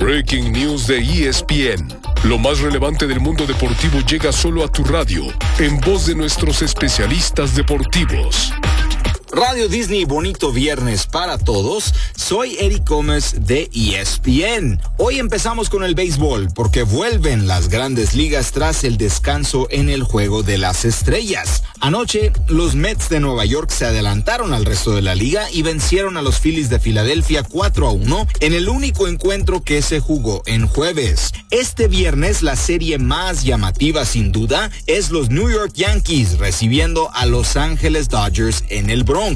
Breaking News de ESPN. Lo más relevante del mundo deportivo llega solo a tu radio, en voz de nuestros especialistas deportivos. Radio Disney, bonito viernes para todos. Soy Eric Gómez de ESPN. Hoy empezamos con el béisbol porque vuelven las grandes ligas tras el descanso en el Juego de las Estrellas. Anoche, los Mets de Nueva York se adelantaron al resto de la liga y vencieron a los Phillies de Filadelfia 4-1 en el único encuentro que se jugó en jueves. Este viernes, la serie más llamativa sin duda es los New York Yankees recibiendo a Los Ángeles Dodgers en el Bronx.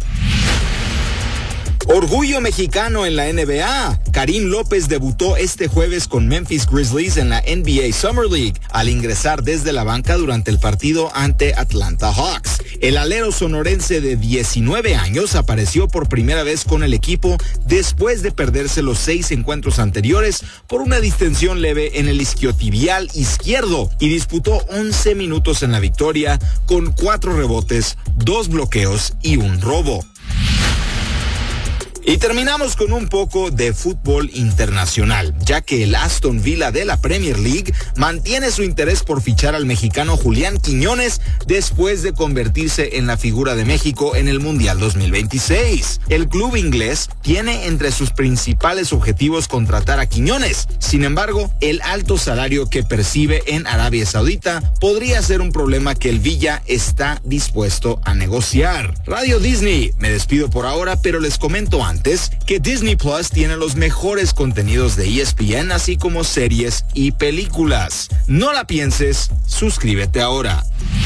Orgullo mexicano en la NBA. Karim López debutó este jueves con Memphis Grizzlies en la NBA Summer League al ingresar desde la banca durante el partido ante Atlanta Hawks. El alero sonorense de 19 años apareció por primera vez con el equipo después de perderse los 6 encuentros anteriores por una distensión leve en el isquiotibial izquierdo y disputó 11 minutos en la victoria con 4 rebotes, 2 bloqueos y un robo. Y terminamos con un poco de fútbol internacional, ya que el Aston Villa de la Premier League mantiene su interés por fichar al mexicano Julián Quiñones después de convertirse en la figura de México en el Mundial 2026. El club inglés tiene entre sus principales objetivos contratar a Quiñones. Sin embargo, el alto salario que percibe en Arabia Saudita podría ser un problema que el Villa está dispuesto a negociar. Radio Disney, me despido por ahora, pero les comento antes que Disney Plus tiene los mejores contenidos de ESPN, así como series y películas. No la pienses, suscríbete ahora.